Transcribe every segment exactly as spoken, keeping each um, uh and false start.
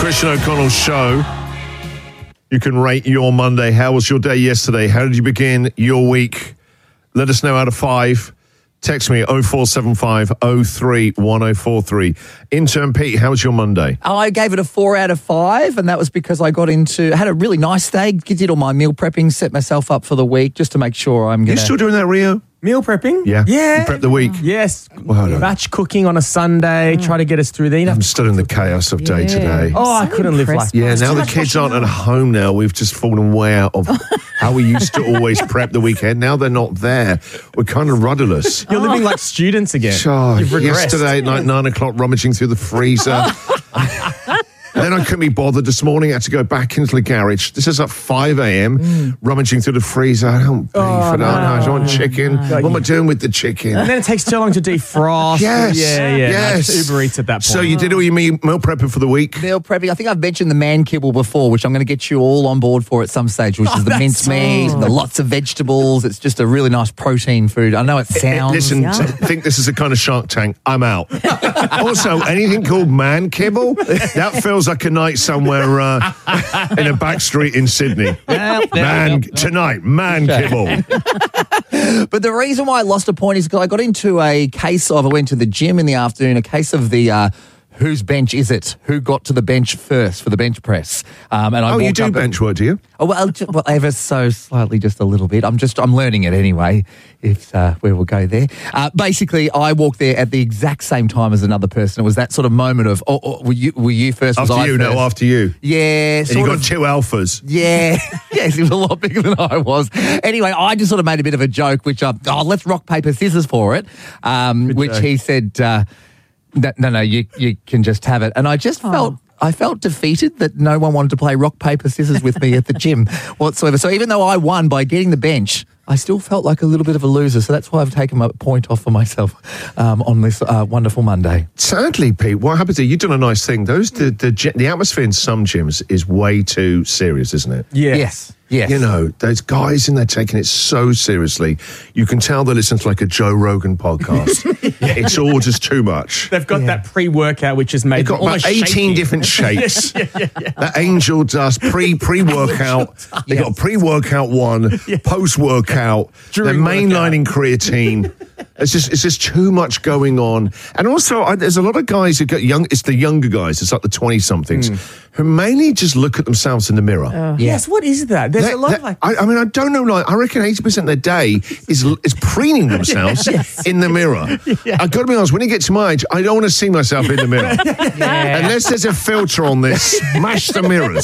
Christian O'Connell Show. You can rate your Monday. How was your day yesterday? How did you begin your week? Let us know out of five. Text me oh four seven five oh three one oh four three. Intern Pete, how was your Monday? I gave it a four out of five, and that was because I got into, had a really nice day, did all my meal prepping, set myself up for the week just to make sure I'm going to... You still doing that, Rio? Meal prepping? Yeah. Yeah. You prep the week? Yes. Well, batch cooking on a Sunday, try to get us through there. You know, I'm still in the chaos of day to day. oh, I couldn't live like Yeah, that. now the kids aren't at home now. We've just fallen way out of how we used to always prep the weekend. Now they're not there. We're kind of rudderless. You're living like students again. Oh, You've regressed. yesterday at like nine o'clock, rummaging through the freezer. Then I couldn't be bothered this morning. I had to go back into the garage. This is at five a.m. Mm. rummaging through the freezer. I don't beef. Oh, I don't no, know. I want chicken. no. What am I doing with the chicken? And then it takes too long to defrost. Yes. Yeah, yeah. Yes. No, just Uber Eats at that point. So you did all your meal meal prepping for the week? Meal prepping. I think I've mentioned the man kibble before, which I'm going to get you all on board for at some stage, which Oh, is the that's- minced meat and the lots of vegetables. It's just a really nice protein food. I know it sounds... Listen, Yeah. I think this is a kind of Shark Tank. I'm out. Also, anything called man kibble, that feels like a night somewhere uh, in a back street in Sydney. Man, tonight, man kibble. But the reason why I lost a point is because I got into a case of, I went to the gym in the afternoon, a case of the... Uh, whose bench is it? Who got to the bench first for the bench press? Um, and I Oh, you walked do up bench work, do you? Oh, well, ju- well, ever so slightly, just a little bit. I'm just, I'm learning it anyway, if uh, we will go there. Uh, basically, I walked there at the exact same time as another person. It was that sort of moment of, oh, oh were you were you first? Was After I you, first? no, after you. Yeah, And you sort got of. two alphas. Yeah, yes, he was a lot bigger than I was. Anyway, I just sort of made a bit of a joke, which, uh, oh, let's rock, paper, scissors for it, um, which joke. he said, uh, no, no, no, you, you can just have it. And I just felt... I felt defeated that no one wanted to play rock, paper, scissors with me at the gym whatsoever. So even though I won by getting the bench, I still felt like a little bit of a loser. So that's why I've taken a point off for myself um, on this uh, wonderful Monday. Sadly, Pete, what happens here? You've done a nice thing. Those the, the gy- the atmosphere in some gyms is way too serious, isn't it? Yeah. Yes, yes. You know, those guys in there taking it so seriously. You can tell they listen to like a Joe Rogan podcast. It's all just too much. They've got that pre-workout, which is made They've got almost about eighteen shaky. different shakes. yeah, yeah, yeah. That angel dust, pre pre workout. They got a pre workout one, post workout. They're During mainlining creatine. It's just it's just too much going on. And also, I, there's a lot of guys who get young. It's the younger guys. It's like the twenty somethings who mainly just look at themselves in the mirror. Yes, what is that? There's They- a lot they- of like... I, I mean, I don't know. Like, I reckon eighty percent of their day is is preening themselves in the mirror. I've got to be honest. When it gets to my age, I don't want to see myself in the mirror unless there's a filter on this. Smash the mirrors.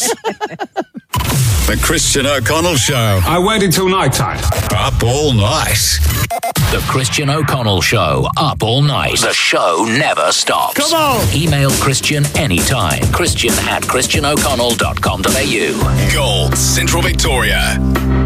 The Christian O'Connell Show. I waited till night time. Up all night. The Christian O'Connell Show, up all night. The show never stops. Come on! Email Christian anytime. Christian at christian o'connell dot com dot a u. Gold, Central Victoria.